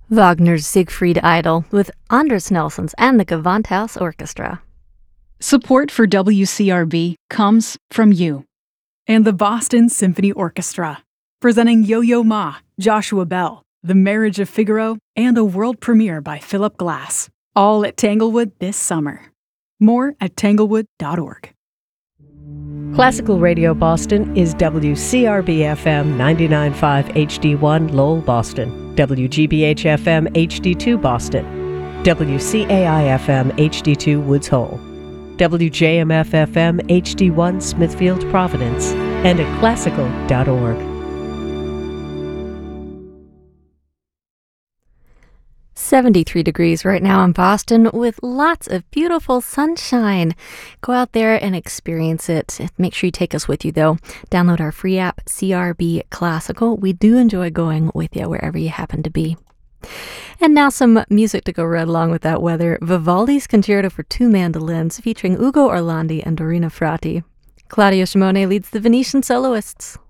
Wagner's Siegfried Idol with Anders Nelsons and the Gewandhaus Orchestra. Support for WCRB comes from you and the Boston Symphony Orchestra, presenting Yo-Yo Ma, Joshua Bell, The Marriage of Figaro, and a world premiere by Philip Glass, all at Tanglewood this summer. More at tanglewood.org. Classical Radio Boston is WCRB-FM 99.5 HD1 Lowell, Boston, WGBH-FM HD2 Boston, WCAI-FM HD2 Woods Hole, WJMF-FM HD1 Smithfield, Providence, and at classical.org. 73 degrees right now in Boston with lots of beautiful sunshine. Go out there and experience it. Make sure you take us with you, though. Download our free app, CRB Classical. We do enjoy going with you wherever you happen to be. And now some music to go right along with that weather. Vivaldi's Concerto for Two Mandolins featuring Ugo Orlandi and Dorina Frati. Claudio Shimone leads the Venetian soloists.